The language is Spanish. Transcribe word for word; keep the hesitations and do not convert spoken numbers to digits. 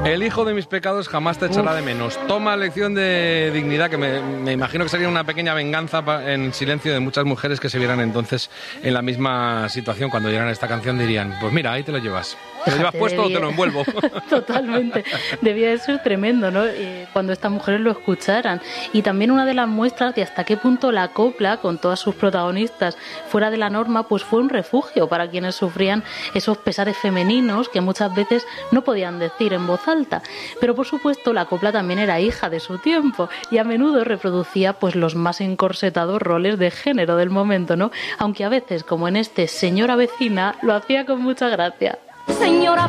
El hijo de mis pecados jamás te echará Uf. de menos. Toma lección de dignidad, que me, me imagino que sería una pequeña venganza pa, en silencio de muchas mujeres que se vieran entonces en la misma situación. Cuando oyeran esta canción dirían, pues mira, ahí te lo llevas. ¿Te lo llevas puesto debía... o te lo envuelvo? Totalmente. Debía de ser tremendo, ¿no? Eh, cuando estas mujeres lo escucharan. Y también una de las muestras de hasta qué punto la copla, con todas sus protagonistas fuera de la norma, pues fue un refugio para quienes sufrían esos pesares femeninos que muchas veces no podían decir en voz alta. Pero por supuesto la copla también era hija de su tiempo y a menudo reproducía pues los más encorsetados roles de género del momento, ¿no? Aunque a veces, como en este Señora Vecina, lo hacía con mucha gracia. Señora